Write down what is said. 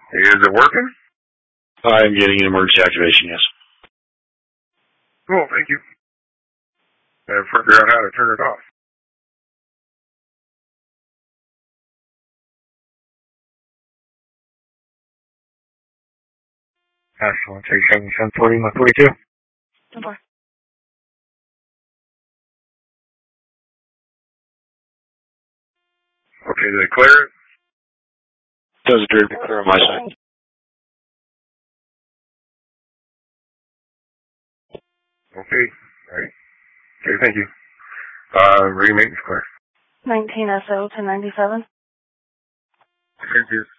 Is it working? I'm getting an emergency activation, yes. Cool, thank you. And figure out how to turn it off. Excellent. 37, 142. Okay, did it clear it? Does appear to be clear on my side. Okay, right. Okay, thank you. Ready maintenance clear. 19SO to 97. Thank you.